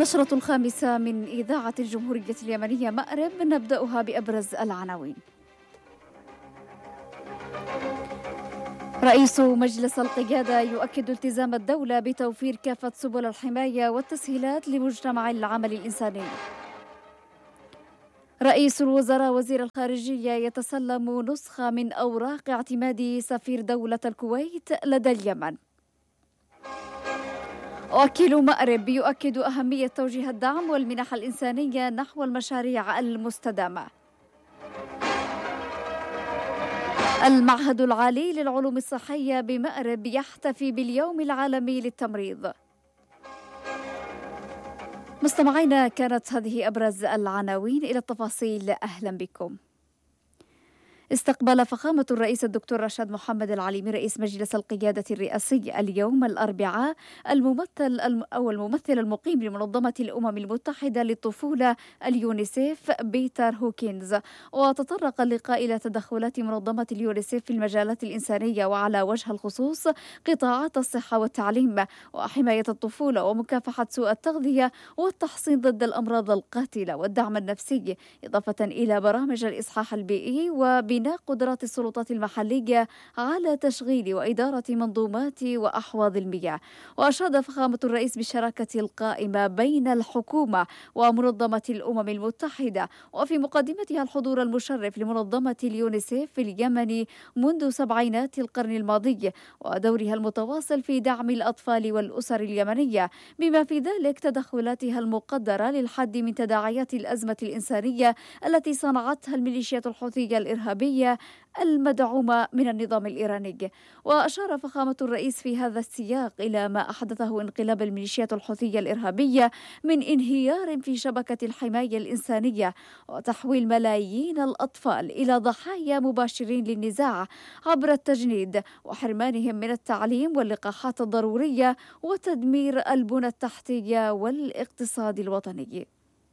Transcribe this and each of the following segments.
نشرة الخامسة من إذاعة الجمهورية اليمنية مأرب، نبدأها بأبرز العناوين. رئيس مجلس القيادة يؤكد التزام الدولة بتوفير كافة سبل الحماية والتسهيلات لمجتمع العمل الإنساني. رئيس الوزراء وزير الخارجية يتسلم نسخة من أوراق اعتماد سفير دولة الكويت لدى اليمن. وكيل مأرب يؤكد أهمية توجيه الدعم والمنح الإنسانية نحو المشاريع المستدامة. المعهد العالي للعلوم الصحية بمأرب يحتفي باليوم العالمي للتمريض. مستمعينا، كانت هذه أبرز العناوين. إلى التفاصيل، أهلا بكم. استقبل فخامة الرئيس الدكتور رشاد محمد العليمي رئيس مجلس القيادة الرئاسي اليوم الأربعاء الممثل المقيم لمنظمة الأمم المتحدة للطفولة اليونيسيف بيتر هوكينز، وتطرق اللقاء إلى تدخلات منظمة اليونيسيف في المجالات الإنسانية، وعلى وجه الخصوص قطاعات الصحة والتعليم وحماية الطفولة ومكافحة سوء التغذية والتحصين ضد الأمراض القاتلة والدعم النفسي، إضافة إلى برامج الإصحاح البيئي وبناء قدرات السلطات المحلية على تشغيل وإدارة منظومات وأحواض المياه. وأشاد فخامة الرئيس بالشراكة القائمة بين الحكومة ومنظمة الأمم المتحدة، وفي مقدمتها الحضور المشرف لمنظمة اليونيسيف في اليمن منذ سبعينات القرن الماضي، ودورها المتواصل في دعم الأطفال والأسر اليمنية، بما في ذلك تدخلاتها المقدرة للحد من تداعيات الأزمة الإنسانية التي صنعتها الميليشيات الحوثية الإرهابية المدعومة من النظام الإيراني. وأشار فخامة الرئيس في هذا السياق إلى ما أحدثه انقلاب الميليشيات الحوثية الإرهابية من انهيار في شبكة الحماية الإنسانية، وتحويل ملايين الأطفال إلى ضحايا مباشرين للنزاع عبر التجنيد وحرمانهم من التعليم واللقاحات الضرورية وتدمير البنى التحتية والاقتصاد الوطني.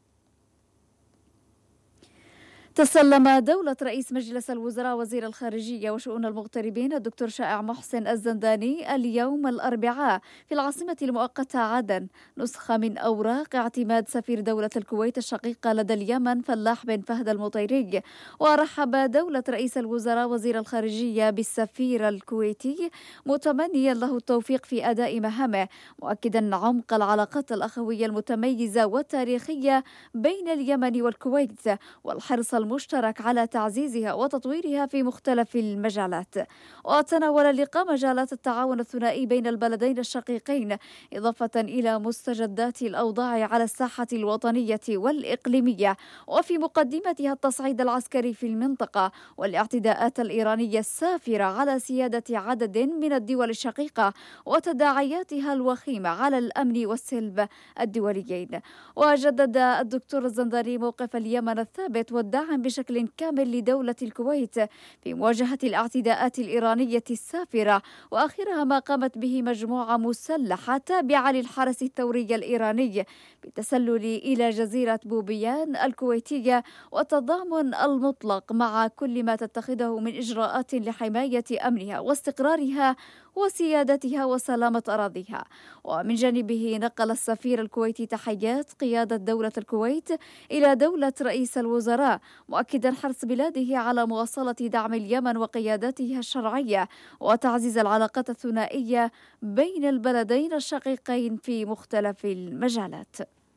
تسلم دولة رئيس مجلس الوزراء وزير الخارجية وشؤون المغتربين الدكتور شائع محسن الزنداني اليوم الأربعاء في العاصمة المؤقتة عدن نسخة من أوراق اعتماد سفير دولة الكويت الشقيقة لدى اليمن فلاح بن فهد المطيري. ورحب دولة رئيس الوزراء وزير الخارجية بالسفير الكويتي متمنيا له التوفيق في أداء مهامه، مؤكدا عمق العلاقات الأخوية المتميزة والتاريخية بين اليمن والكويت والحرص المشترك على تعزيزها وتطويرها في مختلف المجالات. وتناول اللقاء مجالات التعاون الثنائي بين البلدين الشقيقين، إضافة إلى مستجدات الأوضاع على الساحة الوطنية والإقليمية، وفي مقدمتها التصعيد العسكري في المنطقة والاعتداءات الإيرانية السافرة على سيادة عدد من الدول الشقيقة وتداعياتها الوخيمة على الأمن والسلم الدوليين. وجدد الدكتور الزنداني موقف اليمن الثابت والداعم بشكل كامل لدولة الكويت في مواجهة الاعتداءات الإيرانية السافرة، وآخرها ما قامت به مجموعة مسلحة تابعة للحرس الثوري الإيراني بالتسلل إلى جزيرة بوبيان الكويتية، والتضامن المطلق مع كل ما تتخذه من إجراءات لحماية أمنها واستقرارها وسيادتها وسلامة أراضيها. ومن جانبه نقل السفير الكويتي تحيات قيادة دولة الكويت إلى دولة رئيس الوزراء، مؤكدا حرص بلاده على مواصلة دعم اليمن وقيادتها الشرعية وتعزيز العلاقات الثنائية بين البلدين الشقيقين في مختلف المجالات.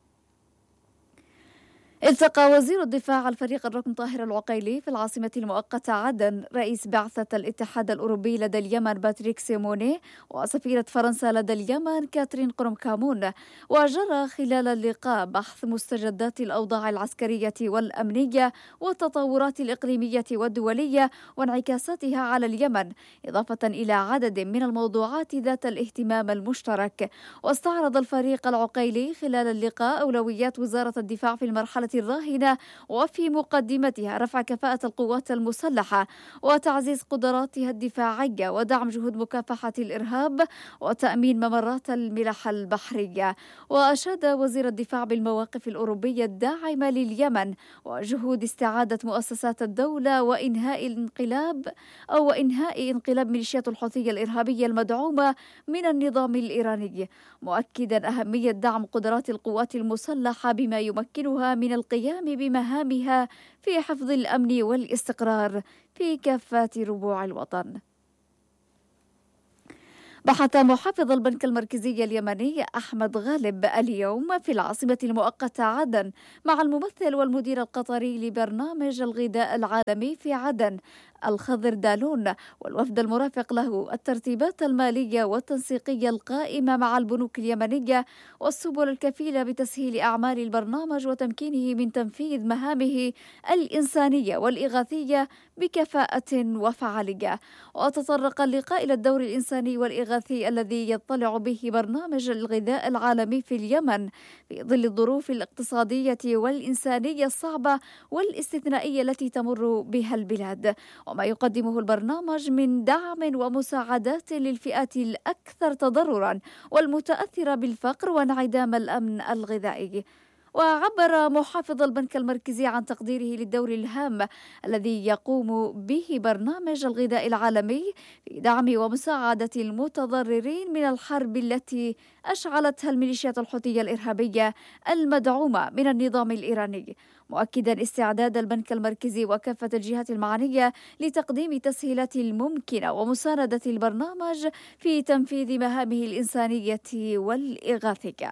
التقى وزير الدفاع الفريق الركن طاهر العقيلي في العاصمة المؤقتة عدن رئيس بعثة الاتحاد الأوروبي لدى اليمن باتريك سيموني وسفيرة فرنسا لدى اليمن كاترين قرمكامون. وجرى خلال اللقاء بحث مستجدات الأوضاع العسكرية والأمنية والتطورات الإقليمية والدولية وانعكاساتها على اليمن، إضافة إلى عدد من الموضوعات ذات الاهتمام المشترك. واستعرض الفريق العقيلي خلال اللقاء أولويات وزارة الدفاع في المرحلة المساحات الراهنة، وفي مقدمتها رفع كفاءة القوات المسلحة وتعزيز قدراتها الدفاعية ودعم جهود مكافحة الإرهاب وتأمين ممرات الملاحة البحرية. وأشاد وزير الدفاع بالمواقف الأوروبية الداعمة لليمن وجهود استعادة مؤسسات الدولة وإنهاء انقلاب ميليشيات الحوثية الإرهابية المدعومة من النظام الإيراني، مؤكدا أهمية دعم قدرات القوات المسلحة بما يمكنها من القيام بمهامها في حفظ الأمن والاستقرار في كافة ربوع الوطن. بحث محافظ البنك المركزي اليمني أحمد غالب اليوم في العاصمة المؤقتة عدن مع الممثل والمدير القطري لبرنامج الغذاء العالمي في عدن الخضر دالون والوفد المرافق له الترتيبات المالية والتنسيقية القائمة مع البنوك اليمنية والسبل الكفيلة بتسهيل أعمال البرنامج وتمكينه من تنفيذ مهامه الإنسانية والإغاثية بكفاءة وفعالية. وتطرق اللقاء إلى الدور الإنساني والإغاثي الذي يطلع به برنامج الغذاء العالمي في اليمن في ظل الظروف الاقتصادية والإنسانية الصعبة والاستثنائية التي تمر بها البلاد، وما يقدمه البرنامج من دعم ومساعدات للفئات الأكثر تضررا والمتأثرة بالفقر وانعدام الأمن الغذائي. وعبر محافظ البنك المركزي عن تقديره للدور الهام الذي يقوم به برنامج الغذاء العالمي في دعم ومساعدة المتضررين من الحرب التي أشعلتها الميليشيات الحوثية الإرهابية المدعومة من النظام الإيراني، مؤكدا استعداد البنك المركزي وكافة الجهات المعنية لتقديم تسهيلات الممكنة ومساندة البرنامج في تنفيذ مهامه الإنسانية والإغاثية.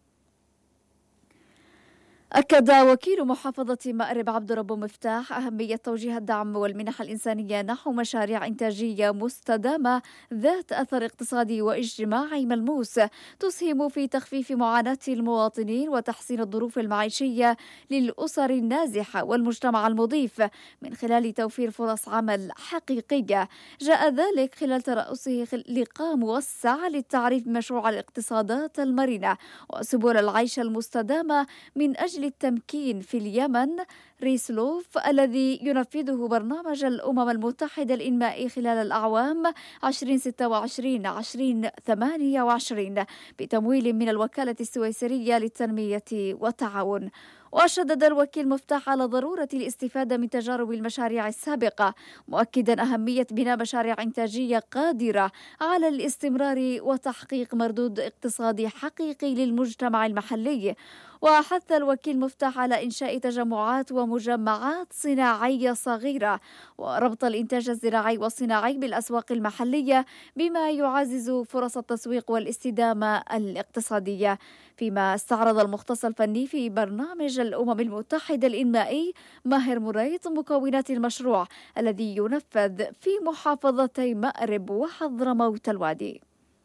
أكد وكيل محافظة مأرب عبد رب مفتاح أهمية توجيه الدعم والمنح الإنسانية نحو مشاريع إنتاجية مستدامة ذات أثر اقتصادي واجتماعي ملموس تسهم في تخفيف معاناة المواطنين وتحسين الظروف المعيشية للأسر النازحة والمجتمع المضيف من خلال توفير فرص عمل حقيقية. جاء ذلك خلال ترأسه لقاء موسع للتعريف بمشروع الاقتصادات المرنة وسبل العيش المستدامة من أجل التمكين في اليمن ريسلوف الذي ينفذه برنامج الأمم المتحدة الإنمائي خلال الأعوام 2026-2028 بتمويل من الوكالة السويسرية للتنمية والتعاون. وشدد الوكيل مفتاح على ضرورة الاستفادة من تجارب المشاريع السابقة، مؤكدا أهمية بناء مشاريع إنتاجية قادرة على الاستمرار وتحقيق مردود اقتصادي حقيقي للمجتمع المحلي. وحث الوكيل مفتاح على إنشاء تجمعات ومجمعات صناعية صغيرة وربط الإنتاج الزراعي والصناعي بالأسواق المحلية بما يعزز فرص التسويق والاستدامة الاقتصادية. فيما استعرض المختص الفني في برنامج الأمم المتحدة الإنمائي ماهر مريط مكونات المشروع الذي ينفذ في محافظتي مأرب وحضرموت الوادي.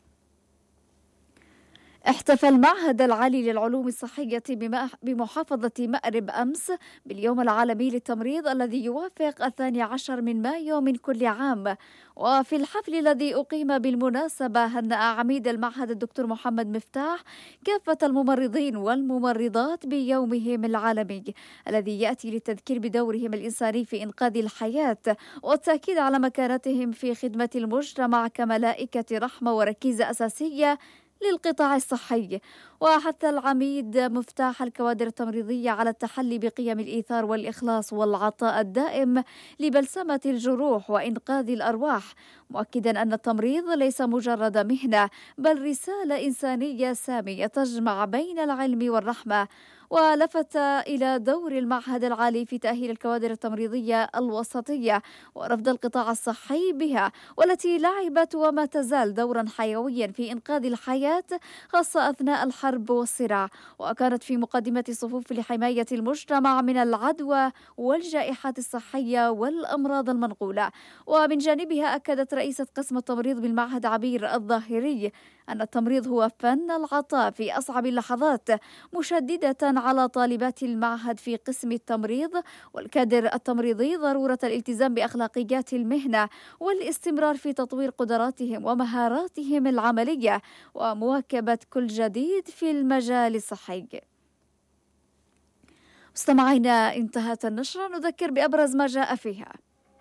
احتفل المعهد العالي للعلوم الصحية بمحافظة مأرب أمس باليوم العالمي للتمريض الذي يوافق 12 من مايو من كل عام. وفي الحفل الذي أقيم بالمناسبة هنأ عميد المعهد الدكتور محمد مفتاح كافة الممرضين والممرضات بيومهم العالمي الذي يأتي للتذكير بدورهم الإنساني في إنقاذ الحياة والتأكيد على مكانتهم في خدمة المجتمع كملائكة رحمة وركيزة أساسية للقطاع الصحي. وحث العميد مفتاح الكوادر التمريضية على التحلي بقيم الإيثار والإخلاص والعطاء الدائم لبلسمة الجروح وإنقاذ الأرواح، مؤكدا أن التمريض ليس مجرد مهنة بل رسالة إنسانية سامية تجمع بين العلم والرحمة. ولفت إلى دور المعهد العالي في تأهيل الكوادر التمريضية الوسطية ورفض القطاع الصحي بها، والتي لعبت وما تزال دورا حيويا في إنقاذ الحياة خاصة أثناء الحرب والصراع، وكانت في مقدمة الصفوف لحماية المجتمع من العدوى والجائحات الصحية والأمراض المنقولة. ومن جانبها أكدت رئيسة قسم التمريض بالمعهد عبير الظاهري أن التمريض هو فن العطاء في أصعب اللحظات، مشددة على طالبات المعهد في قسم التمريض والكادر التمريضي ضرورة الالتزام بأخلاقيات المهنة والاستمرار في تطوير قدراتهم ومهاراتهم العملية ومواكبة كل جديد في المجال الصحي. مستمعينا، انتهت النشرة، نذكر بأبرز ما جاء فيها.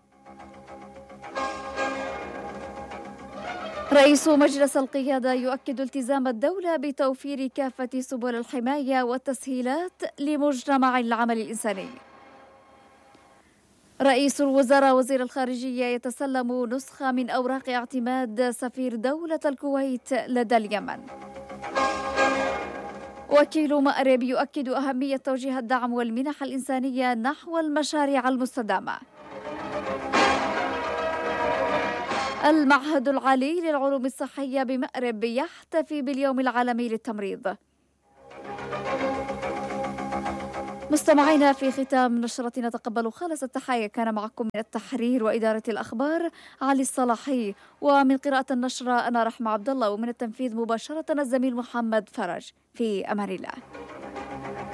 رئيس مجلس القيادة يؤكد التزام الدولة بتوفير كافة سبل الحماية والتسهيلات لمجتمع العمل الإنساني. رئيس الوزراء وزير الخارجية يتسلم نسخة من أوراق اعتماد سفير دولة الكويت لدى اليمن. وكيل مأرب يؤكد أهمية توجيه الدعم والمنح الإنسانية نحو المشاريع المستدامة. المعهد العالي للعلوم الصحية بمأرب يحتفي باليوم العالمي للتمريض. مستمعينا، في ختام نشرتنا تقبلوا خالص التحايا. كان معكم من التحرير وإدارة الأخبار علي الصلاحي، ومن قراءة النشرة أنا رحمة عبد الله، ومن التنفيذ مباشرة الزميل محمد فرج. في أمان الله.